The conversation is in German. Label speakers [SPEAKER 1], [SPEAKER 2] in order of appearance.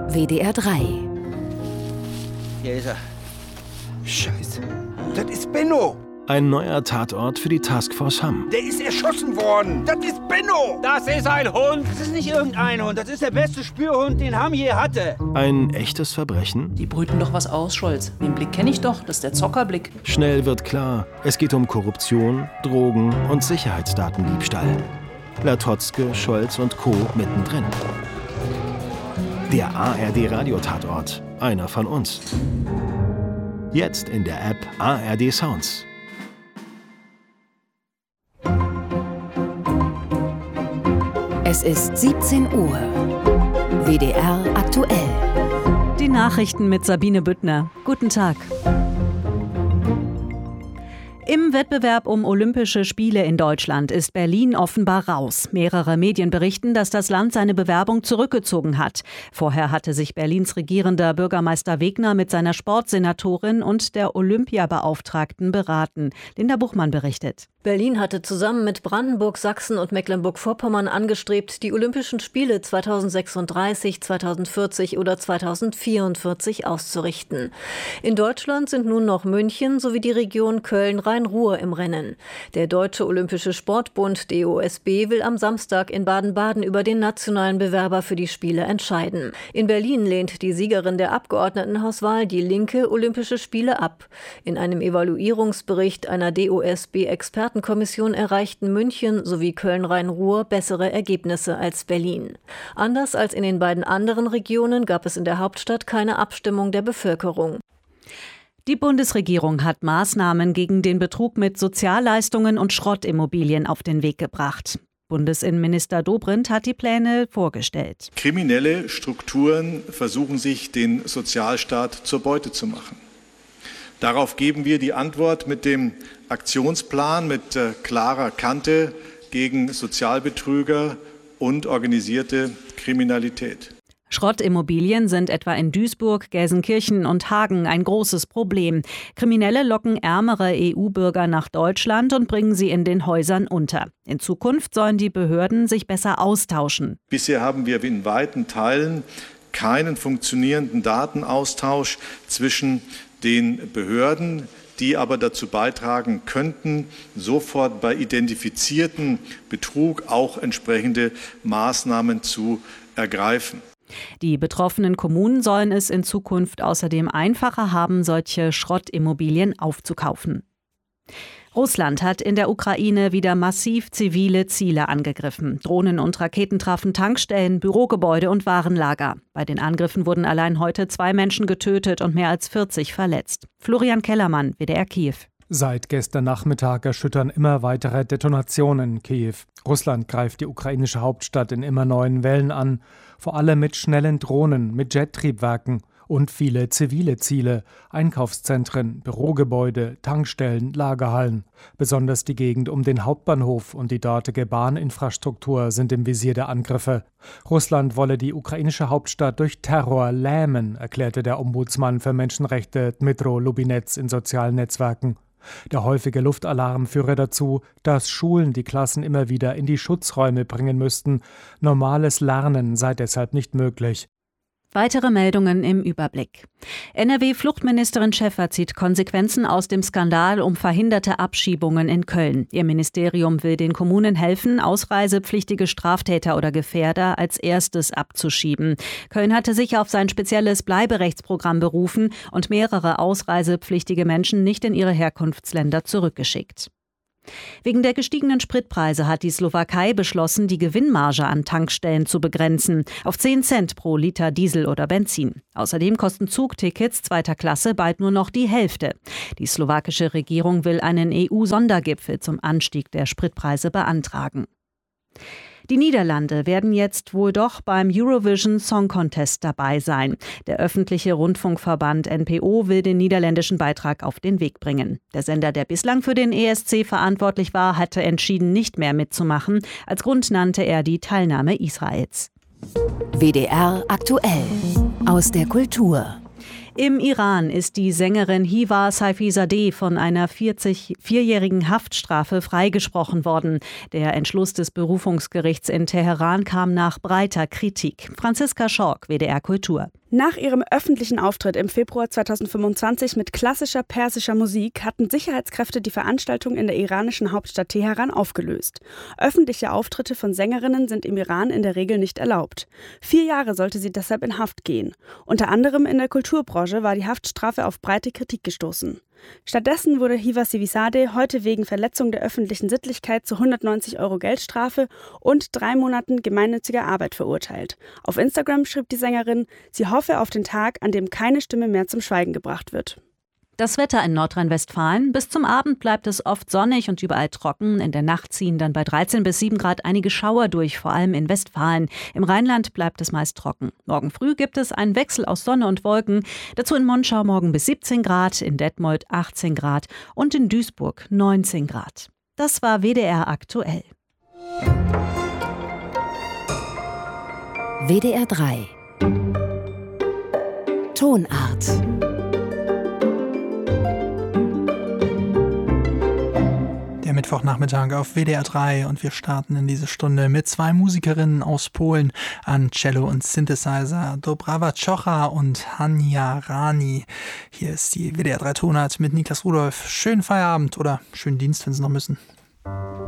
[SPEAKER 1] WDR 3.
[SPEAKER 2] Hier ist er.
[SPEAKER 3] Scheiße, das ist Benno.
[SPEAKER 4] Ein neuer Tatort für die Taskforce Hamm.
[SPEAKER 3] Der ist erschossen worden. Das ist Benno.
[SPEAKER 2] Das ist ein Hund. Das ist nicht irgendein Hund. Das ist der beste Spürhund, den Hamm je hatte.
[SPEAKER 4] Ein echtes Verbrechen?
[SPEAKER 5] Die brüten doch was aus, Scholz. Den Blick kenne ich doch. Das ist der Zockerblick.
[SPEAKER 4] Schnell wird klar, es geht um Korruption, Drogen und Sicherheitsdatendiebstahl. Latotzke, Scholz und Co. mittendrin. Der ARD-Radiotatort. Einer von uns. Jetzt in der App ARD Sounds.
[SPEAKER 1] Es ist 17 Uhr. WDR aktuell.
[SPEAKER 6] Die Nachrichten mit Sabine Büttner. Guten Tag. Im Wettbewerb um Olympische Spiele in Deutschland ist Berlin offenbar raus. Mehrere Medien berichten, dass das Land seine Bewerbung zurückgezogen hat. Vorher hatte sich Berlins regierender Bürgermeister Wegner mit seiner Sportsenatorin und der Olympiabeauftragten beraten. Linda Buchmann berichtet.
[SPEAKER 7] Berlin hatte zusammen mit Brandenburg, Sachsen und Mecklenburg-Vorpommern angestrebt, die Olympischen Spiele 2036, 2040 oder 2044 auszurichten. In Deutschland sind nun noch München sowie die Region Köln-Rhein-Ruhr im Rennen. Der Deutsche Olympische Sportbund DOSB will am Samstag in Baden-Baden über den nationalen Bewerber für die Spiele entscheiden. In Berlin lehnt die Siegerin der Abgeordnetenhauswahl, die Linke, Olympische Spiele ab. In einem Evaluierungsbericht einer DOSB-Expertenkommission erreichten München sowie Köln-Rhein-Ruhr bessere Ergebnisse als Berlin. Anders als in den beiden anderen Regionen gab es in der Hauptstadt keine Abstimmung der Bevölkerung.
[SPEAKER 6] Die Bundesregierung hat Maßnahmen gegen den Betrug mit Sozialleistungen und Schrottimmobilien auf den Weg gebracht. Bundesinnenminister Dobrindt hat die Pläne vorgestellt.
[SPEAKER 8] Kriminelle Strukturen versuchen sich, den Sozialstaat zur Beute zu machen. Darauf geben wir die Antwort mit dem Aktionsplan mit klarer Kante gegen Sozialbetrüger und organisierte Kriminalität.
[SPEAKER 6] Schrottimmobilien sind etwa in Duisburg, Gelsenkirchen und Hagen ein großes Problem. Kriminelle locken ärmere EU-Bürger nach Deutschland und bringen sie in den Häusern unter. In Zukunft sollen die Behörden sich besser austauschen.
[SPEAKER 8] Bisher haben wir in weiten Teilen keinen funktionierenden Datenaustausch zwischen den Behörden, die aber dazu beitragen könnten, sofort bei identifizierten Betrug auch entsprechende Maßnahmen zu ergreifen.
[SPEAKER 6] Die betroffenen Kommunen sollen es in Zukunft außerdem einfacher haben, solche Schrottimmobilien aufzukaufen. Russland hat in der Ukraine wieder massiv zivile Ziele angegriffen. Drohnen und Raketen trafen Tankstellen, Bürogebäude und Warenlager. Bei den Angriffen wurden allein heute 2 Menschen getötet und mehr als 40 verletzt. Florian Kellermann, WDR Kiew.
[SPEAKER 9] Seit gestern Nachmittag erschüttern immer weitere Detonationen in Kiew. Russland greift die ukrainische Hauptstadt in immer neuen Wellen an, vor allem mit schnellen Drohnen, mit Jettriebwerken und viele zivile Ziele, Einkaufszentren, Bürogebäude, Tankstellen, Lagerhallen. Besonders die Gegend um den Hauptbahnhof und die dortige Bahninfrastruktur sind im Visier der Angriffe. Russland wolle die ukrainische Hauptstadt durch Terror lähmen, erklärte der Ombudsmann für Menschenrechte Dmytro Lubinets in sozialen Netzwerken. Der häufige Luftalarm führe dazu, dass Schulen die Klassen immer wieder in die Schutzräume bringen müssten. Normales Lernen sei deshalb nicht möglich.
[SPEAKER 6] Weitere Meldungen im Überblick. NRW-Fluchtministerin Schäffer zieht Konsequenzen aus dem Skandal um verhinderte Abschiebungen in Köln. Ihr Ministerium will den Kommunen helfen, ausreisepflichtige Straftäter oder Gefährder als erstes abzuschieben. Köln hatte sich auf sein spezielles Bleiberechtsprogramm berufen und mehrere ausreisepflichtige Menschen nicht in ihre Herkunftsländer zurückgeschickt. Wegen der gestiegenen Spritpreise hat die Slowakei beschlossen, die Gewinnmarge an Tankstellen zu begrenzen auf 10 Cent pro Liter Diesel oder Benzin. Außerdem kosten Zugtickets 2. Klasse bald nur noch die Hälfte. Die slowakische Regierung will einen EU-Sondergipfel zum Anstieg der Spritpreise beantragen. Die Niederlande werden jetzt wohl doch beim Eurovision Song Contest dabei sein. Der öffentliche Rundfunkverband NPO will den niederländischen Beitrag auf den Weg bringen. Der Sender, der bislang für den ESC verantwortlich war, hatte entschieden, nicht mehr mitzumachen. Als Grund nannte er die Teilnahme Israels.
[SPEAKER 1] WDR aktuell. Aus der Kultur.
[SPEAKER 6] Im Iran ist die Sängerin Hiva Saifizadeh von einer 4-jährigen Haftstrafe freigesprochen worden. Der Entschluss des Berufungsgerichts in Teheran kam nach breiter Kritik. Franziska Schork, WDR Kultur.
[SPEAKER 10] Nach ihrem öffentlichen Auftritt im Februar 2025 mit klassischer persischer Musik hatten Sicherheitskräfte die Veranstaltung in der iranischen Hauptstadt Teheran aufgelöst. Öffentliche Auftritte von Sängerinnen sind im Iran in der Regel nicht erlaubt. 4 Jahre sollte sie deshalb in Haft gehen. Unter anderem in der Kulturbranche war die Haftstrafe auf breite Kritik gestoßen. Stattdessen wurde Hiva Sivisade heute wegen Verletzung der öffentlichen Sittlichkeit zu 190 € Geldstrafe und 3 Monaten gemeinnütziger Arbeit verurteilt. Auf Instagram schrieb die Sängerin, sie hoffe auf den Tag, an dem keine Stimme mehr zum Schweigen gebracht wird.
[SPEAKER 6] Das Wetter in Nordrhein-Westfalen. Bis zum Abend bleibt es oft sonnig und überall trocken. In der Nacht ziehen dann bei 13 bis 7 Grad einige Schauer durch, vor allem in Westfalen. Im Rheinland bleibt es meist trocken. Morgen früh gibt es einen Wechsel aus Sonne und Wolken. Dazu in Monschau morgen bis 17 Grad, in Detmold 18 Grad und in Duisburg 19 Grad. Das war WDR aktuell.
[SPEAKER 1] WDR 3 Tonart.
[SPEAKER 11] Der Mittwochnachmittag auf WDR 3 und wir starten in diese Stunde mit 2 Musikerinnen aus Polen an Cello und Synthesizer, Dobrawa Czocha und Hania Rani. Hier ist die WDR 3 Tonart mit Niklas Rudolph. Schönen Feierabend oder schönen Dienst, wenn Sie noch müssen.